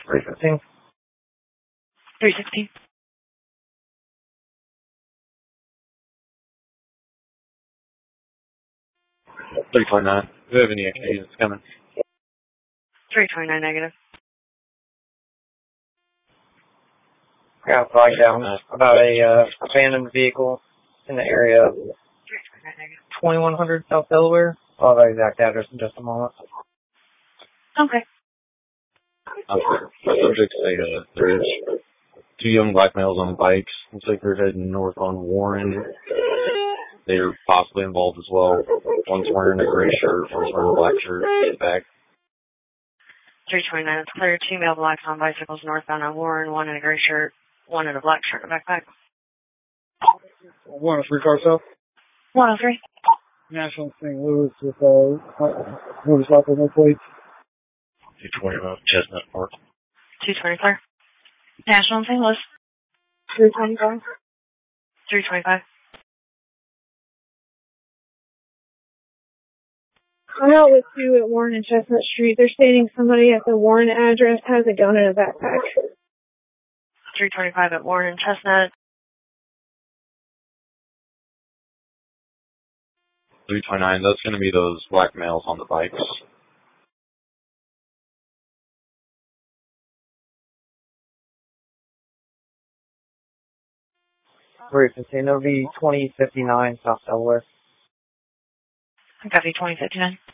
315. 316. 329. Do you have any extra units coming? 329 negative. Got a flag down about a abandoned vehicle in the area of 2100 South Delaware. I'll have the exact address in just a moment. Okay. Subject say there is 2 young black males on bikes. Looks like they're heading north on Warren. They're possibly involved as well. One's wearing a gray shirt, one's wearing a black shirt. Get back. 329, it's clear. 2 male blacks on bicycles northbound on Warren, 1 in a gray shirt, 1 in a black shirt and a backpack. 103 car south. 103. National St. Louis with motorcycle, no plates. 220 Chestnut Park. 220 clear. National in St. Louis. 325. 325. I'm out with 2 at Warren and Chestnut Street. They're stating somebody at the Warren address has a gun in a backpack. 325 at Warren and Chestnut. 329, that's going to be those black males on the bikes. Great, it'll be 2059 South Delaware. I got 2059.